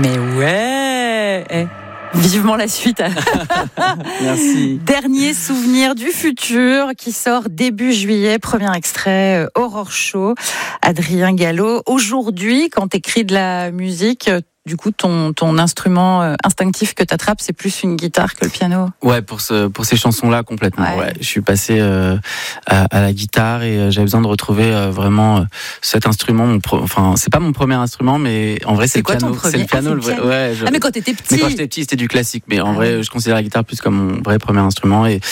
Mais ouais. Vivement la suite. Merci. Dernier souvenir du futur qui sort début juillet. Premier extrait, Aurore Show. Adrien Gallo. Aujourd'hui, quand t'écris de la musique, du coup, ton instrument instinctif que t'attrapes, c'est plus une guitare que le piano. Ouais, pour ces chansons-là, complètement. Ouais. Je suis passé à la guitare et j'avais besoin de retrouver vraiment cet instrument. Enfin, c'est pas mon premier instrument, mais en vrai, c'est le piano. C'est le piano. Ouais. Mais quand t'étais petit. Mais quand j'étais petit, c'était du classique. Mais en vrai, je considère la guitare plus comme mon vrai premier instrument. Et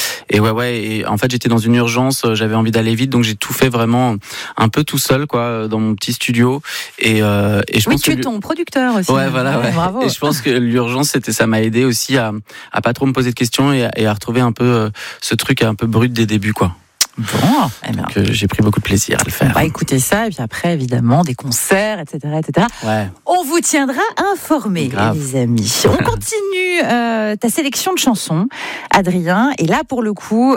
en fait, j'étais dans une urgence. J'avais envie d'aller vite, donc j'ai tout fait vraiment un peu tout seul, quoi, dans mon petit studio. Et je pense tu es ton producteur aussi. Ouais, voilà, ouais. Bravo. Et je pense que l'urgence, ça m'a aidé aussi à pas trop me poser de questions et à retrouver un peu ce truc un peu brut des débuts, quoi. Bon, donc j'ai pris beaucoup de plaisir à le faire. On va écouter ça, et puis après, évidemment, des concerts, etc., etc. Ouais. On vous tiendra informés, les amis. On continue ta sélection de chansons, Adrien. Et là, pour le coup,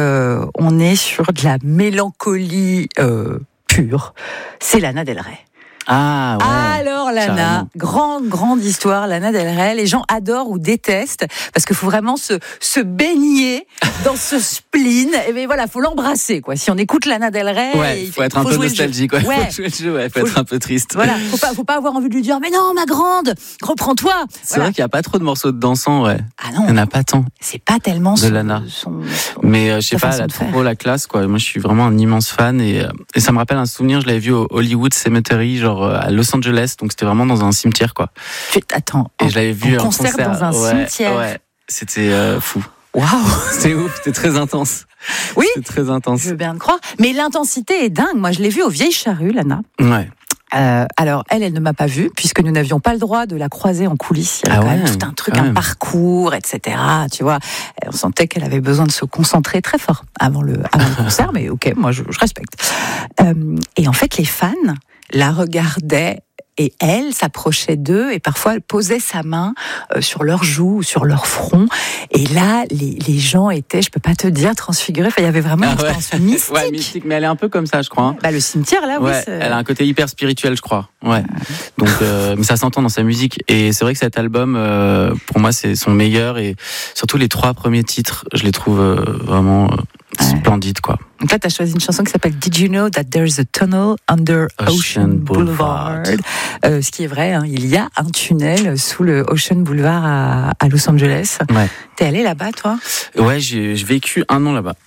on est sur de la mélancolie pure. C'est Lana Del Rey. Ah ouais. Alors Lana, grande histoire, Lana Del Rey. Les gens adorent ou détestent parce qu'il faut vraiment se baigner dans ce spleen. Et bien voilà, faut l'embrasser, quoi. Si on écoute Lana Del Rey, il faut être un peu nostalgique, quoi. Ouais. Faut être un peu triste. Voilà, faut pas avoir envie de lui dire mais non, ma grande, reprends-toi. C'est vrai qu'il y a pas trop de morceaux de dansant, ouais. Ah non. Il y en a pas tant. C'est pas tellement de Lana. Mais je sais pas, elle a trop la classe, quoi. Moi, je suis vraiment un immense fan et ça me rappelle un souvenir. Je l'avais vu au Hollywood Cemetery, genre à Los Angeles, donc c'était vraiment dans un cimetière, quoi. Attends. Et je l'avais vu en concert dans un cimetière. Ouais, c'était fou. Waouh, c'était ouf, c'était très intense. Oui, c'était très intense. Je veux bien te croire. Mais l'intensité est dingue. Moi, je l'ai vue aux Vieilles Charrues, Lana. Ouais. Alors, elle ne m'a pas vue, puisque nous n'avions pas le droit de la croiser en coulisses. Il y avait quand même tout un truc, un parcours, etc. Tu vois, on sentait qu'elle avait besoin de se concentrer très fort avant le concert, mais ok, moi je respecte. Et en fait, les fans la regardaient. Et elle s'approchait d'eux et parfois elle posait sa main sur leur joue ou sur leur front. Et là, les gens étaient, je peux pas te dire, transfigurés. Enfin, il y avait vraiment une expérience mystique. Ouais, mystique, mais elle est un peu comme ça, je crois. Hein. Bah, le cimetière, là, oui. Elle a un côté hyper spirituel, je crois. Ouais. Donc, mais ça s'entend dans sa musique. Et c'est vrai que cet album, pour moi, c'est son meilleur. Et surtout les 3 premiers titres, je les trouve vraiment splendides, quoi. Donc là, tu as choisi une chanson qui s'appelle Did You Know That There's a Tunnel Under Ocean Boulevard. Ce qui est vrai, hein, il y a un tunnel sous le Ocean Boulevard à Los Angeles. Ouais. T'es allé là-bas, toi ? Ouais, j'ai vécu 1 an là-bas.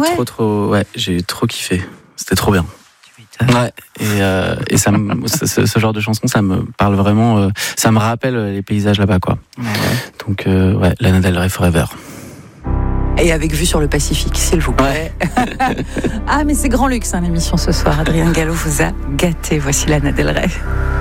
J'ai trop kiffé. C'était trop bien. Ouais, et ça ce genre de chanson, ça me parle vraiment, ça me rappelle les paysages là-bas, quoi. Ouais. Donc, Lana Del Rey Forever. Et avec vue sur le Pacifique, s'il vous plaît. Ouais. Ah, mais c'est grand luxe, hein, l'émission ce soir. Adrien Gallo vous a gâté. Voici Lana Del Rey.